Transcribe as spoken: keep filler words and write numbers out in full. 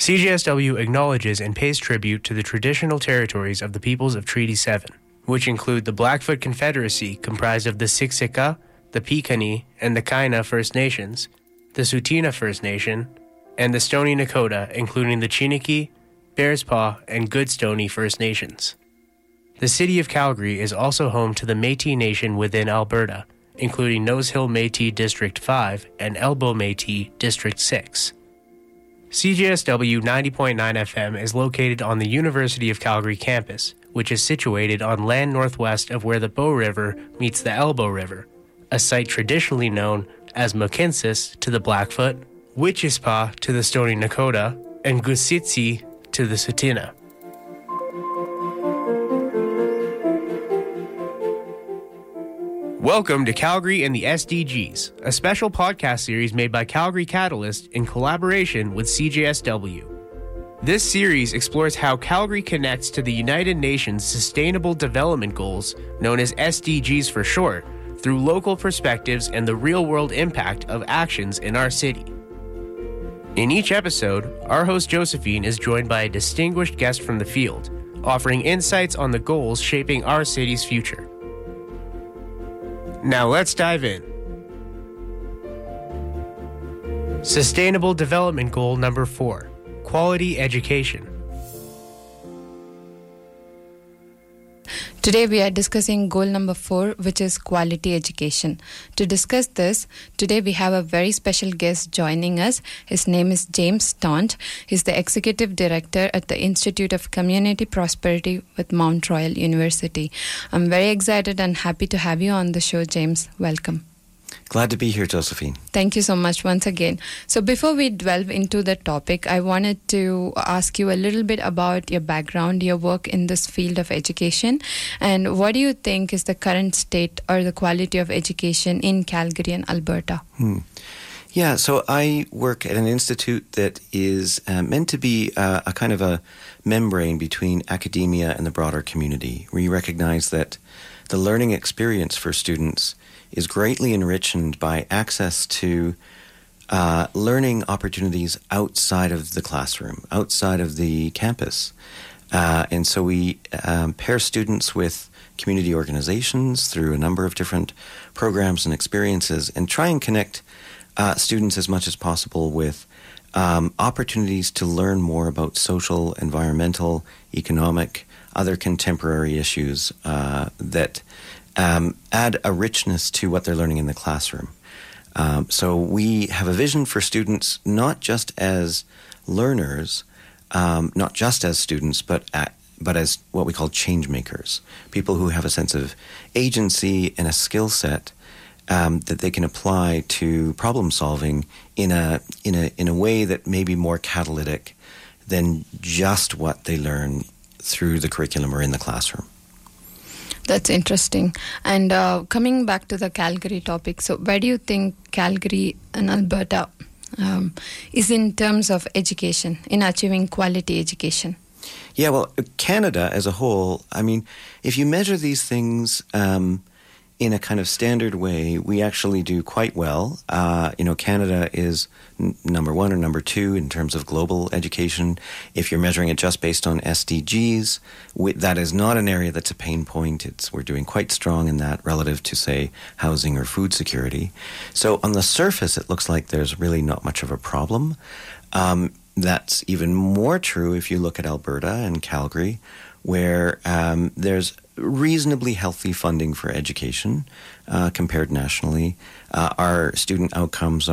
C J S W acknowledges and pays tribute to the traditional territories of the peoples of Treaty seven, which include the Blackfoot Confederacy comprised of the Siksika, the Piikani, and the Kainai First Nations, the Tsuut'ina First Nation, and the Stoney Nakoda, including the Chiniki, Bearspaw, and Goodstoney First Nations. The city of Calgary is also home to the Métis Nation within Alberta, including Nose Hill Métis District five and Elbow Métis District six. C J S W ninety point nine F M is located on the University of Calgary campus, which is situated on land northwest of where the Bow River meets the Elbow River, a site traditionally known as Mohkinstsis to the Blackfoot, Witchuspa to the Stoney Nakoda, and Gusitsi to the Tsuut'ina. Welcome to Calgary and the S D Gs, a special podcast series made by Calgary Catalyst in collaboration with C J S W. This series explores how Calgary connects to the United Nations Sustainable Development Goals, known as S D Gs for short, through local perspectives and the real-world impact of actions in our city. In each episode, our host Josephine is joined by a distinguished guest from the field, offering insights on the goals shaping our city's future. Now let's dive in. Sustainable Development Goal number four, quality education. Today we are discussing goal number four, which is quality education. To discuss this, today we have a very special guest joining us. His name is James Staunch. He's the Executive Director at the Institute of Community Prosperity with Mount Royal University. I'm very excited and happy to have you on the show, James. Welcome. Glad to be here, Josephine. Thank you so much once again. So before we delve into the topic, I wanted to ask you a little bit about your background, your work in this field of education, and what do you think is the current state or the quality of education in Calgary and Alberta? Hmm. Yeah, so I work at an institute that is uh, meant to be uh, a kind of a membrane between academia and the broader community. We recognize that the learning experience for students is greatly enriched by access to uh, learning opportunities outside of the classroom, outside of the campus. Uh, and so we um, pair students with community organizations through a number of different programs and experiences and try and connect uh, students as much as possible with um, opportunities to learn more about social, environmental, economic, other contemporary issues uh, that Um, add a richness to what they're learning in the classroom. Um, so we have a vision for students not just as learners, um, not just as students, but at, but as what we call change makers, people who have a sense of agency and a skill set um, that they can apply to problem solving in a in a in a way that may be more catalytic than just what they learn through the curriculum or in the classroom. That's interesting. And uh, coming back to the Calgary topic, so where do you think Calgary and Alberta um, is in terms of education, in achieving quality education? Yeah, well, Canada as a whole, I mean, if you measure these things um, in a kind of standard way, we actually do quite well. Uh, you know, Canada is n- number one or number two in terms of global education. If you're measuring it just based on S D Gs, we, that is not an area that's a pain point. It's we're doing quite strong in that relative to, say, housing or food security. So on the surface, it looks like there's really not much of a problem. Um, that's even more true if you look at Alberta and Calgary, where um, there's reasonably healthy funding for education uh, compared nationally. Uh, our student outcomes